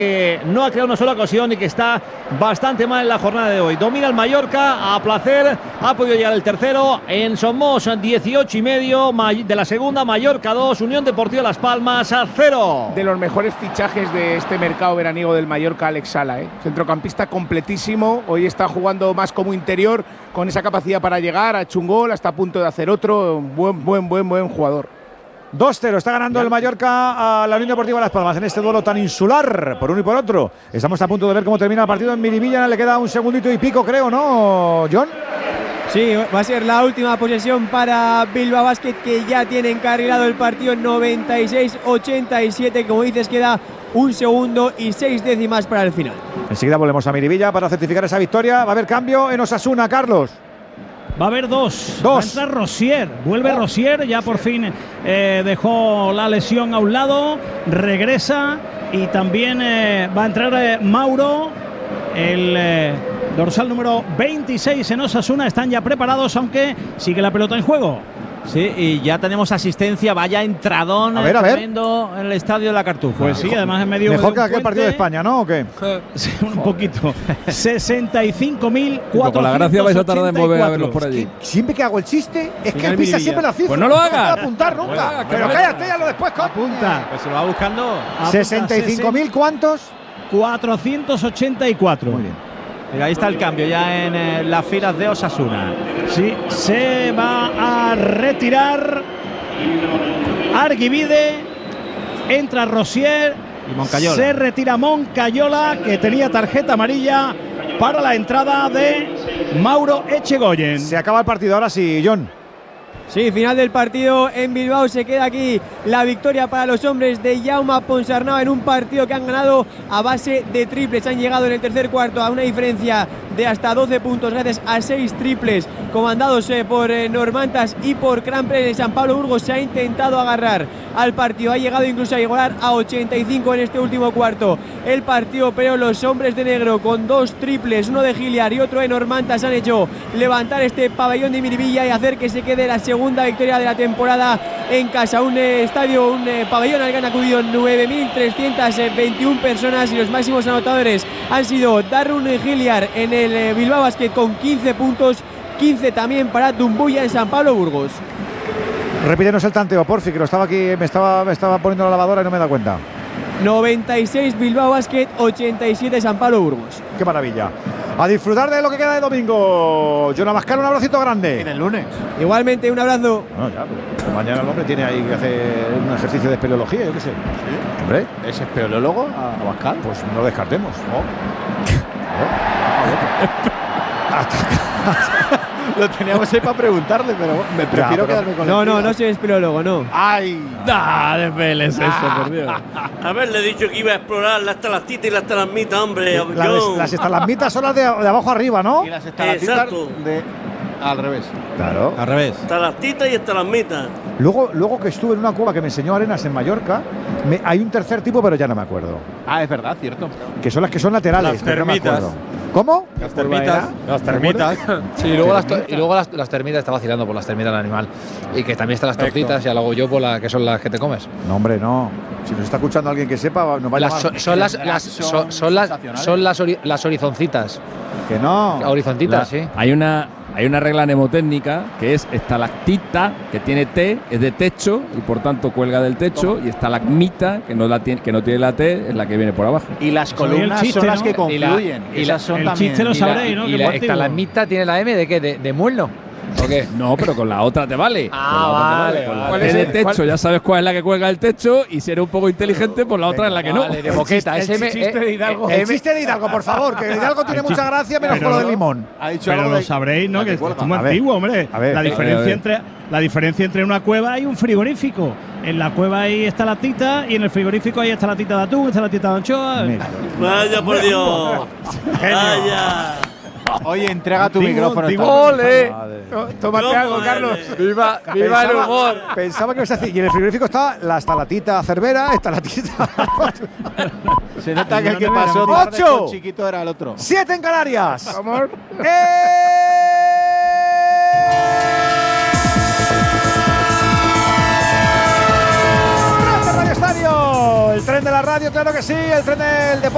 no ha creado una sola ocasión y que está bastante mal en la jornada de hoy. Domina el Mallorca a placer, ha podido llegar el tercero en Somos 18:30 de la segunda, Mallorca 2, Unión Deportiva Las Palmas 0. De los mejores fichajes de este mercado veraniego del Mallorca, Alex Sala, centrocampista completísimo, hoy está jugando más como interior, con esa capacidad para llegar, ha hecho un gol, está a punto de hacer otro, buen jugador. 2-0, está ganando el Mallorca a la Unión Deportiva Las Palmas en este duelo tan insular, por uno y por otro. Estamos a punto de ver cómo termina el partido en Miribilla, le queda un segundito y pico, creo, ¿no, John? Sí, va a ser la última posesión para Bilbao Basket, que ya tiene encarrilado el partido 96-87, como dices, queda un segundo y 6 décimas para el final. Enseguida volvemos a Miribilla para certificar esa victoria. Va a haber cambio en Osasuna, Carlos. Va a haber dos. Va a entrar Rosier. Vuelve Rosier. Ya por fin dejó la lesión a un lado. Regresa. Y también va a entrar Mauro. El dorsal número 26 en Osasuna. Están ya preparados, aunque sigue la pelota en juego. Sí, y ya tenemos asistencia. Vaya entradón tremendo en el estadio de la Cartuja. Pues sí, además en medio mejor que aquel partido de España, ¿no? ¿O qué? Sí, un poquito. 65.484. Con la gracia vais a tardar en volver a verlos por allí. Siempre que hago el chiste es que pisa siempre la cifra. Pues no lo hagas. No puedo apuntar nunca. Pero cállate, ya lo después. Apunta. Pues se lo va buscando. 65.000, ¿cuántos? 484. Muy bien. Mira, ahí está el cambio ya en las filas de Osasuna. Sí, se va a retirar Arguibide, entra Rosier y Moncayola. Se retira Moncayola, que tenía tarjeta amarilla para la entrada de Mauro Echegoyen. Se acaba el partido, ahora sí, John. Sí, final del partido en Bilbao. Se queda aquí la victoria para los hombres de Jaume Ponsarnau en un partido que han ganado a base de triples. Han llegado en el tercer cuarto a una diferencia de hasta 12 puntos gracias a 6 triples comandados por Normantas y por Cramper. En San Pablo Burgos se ha intentado agarrar al partido, ha llegado incluso a igualar a 85 en este último cuarto el partido, pero los hombres de negro con 2 triples, uno de Giliar y otro de Normantas, han hecho levantar este pabellón de Miribilla y hacer que se quede la segunda victoria de la temporada en casa. Un estadio, un pabellón al que han acudido 9.321 personas, y los máximos anotadores han sido Darun Giliar en el Bilbao Basket con 15 puntos, 15 también para Dumbuya en San Pablo Burgos. Repítenos el tanteo, porfi, que lo estaba aquí, me estaba poniendo la lavadora y no me he dado cuenta. 96 Bilbao Basket, 87 San Pablo Burgos. Qué maravilla. A disfrutar de lo que queda de domingo. John Abascal, un abracito grande. En el lunes. Igualmente, un abrazo. Bueno, ya, pero mañana el hombre tiene ahí que hacer un ejercicio de espeleología, yo qué sé. ¿Sí? Hombre. ¿Es espeleólogo, Abascal? Pues no lo descartemos. Lo teníamos ahí para preguntarle, pero me prefiero quedarme con No soy espeleólogo, no. ¡Ay! Desveles eso, por Dios. Haberle dicho que iba a explorar la estalactita y la estalagmita, hombre. Las estalagmitas son las de abajo arriba, ¿no? Y las estalactitas al revés. Claro. Al revés. Estalactita y estalagmita. Luego que estuve en una cueva que me enseñó Arenas en Mallorca, hay un tercer tipo, pero ya no me acuerdo. Ah, es verdad, cierto. Que son las que son laterales. Las termitas. No me ¿Cómo? Las termitas. Las termitas. Sí, y luego las termitas, está vacilando por las termitas del animal. Y que también están las tortitas, y luego hago yo por que son las que te comes. No, hombre, no. Si nos está escuchando alguien que sepa, nos va a llamar. Son las horizoncitas. Que no. Horizontitas, sí. Hay una regla mnemotécnica que es estalactita, que tiene T, es de techo y por tanto cuelga del techo, y estalagmita, que no tiene la T, es la que viene por abajo. Y las columnas son las que confluyen. Y las son también. Chiste lo sabréis, ¿no? Y la estalagmita tiene la M de qué, de muelo. ¿O qué? No, pero con la otra te vale. Vale. Con la T de techo ya sabes cuál es la que cuelga el techo, y si eres un poco inteligente, pues la otra es la que no. De boqueta. El chiste de Hidalgo. El chiste de Hidalgo, por favor, que Hidalgo tiene mucha gracia, menos con lo del limón. Pero lo sabréis, ¿no? Que es muy antiguo, hombre. La diferencia entre una cueva y un frigorífico. En la cueva ahí está la tita, y en el frigorífico ahí está la tita de atún, está la tita de anchoa. Vaya por Dios. Vaya. Oye, entrega tu micrófono. ¡Ole! Tómate algo, Carlos. ¡Viva el humor! Pensaba que ibas a decir. Y en el frigorífico está la tita Cervera, está la tita. Se nota que el que pasó 8 chiquito era el otro. 7 en Canarias. Vamos. Radio Estadio. El tren de la radio, claro que sí. El tren del deporte.